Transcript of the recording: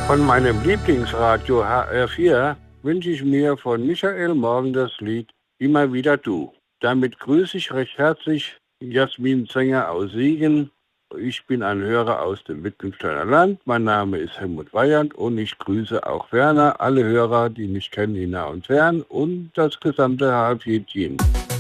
Von meinem Lieblingsradio HR4 wünsche ich mir von Michael Morgen das Lied Immer wieder du. Damit grüße ich recht herzlich Jasmin Zenger aus Siegen. Ich bin ein Hörer aus dem Wittgensteiner Land. Mein Name ist Helmut Weyand und ich grüße auch Werner, alle Hörer, die mich kennen, nah und fern und das gesamte HR4-Team.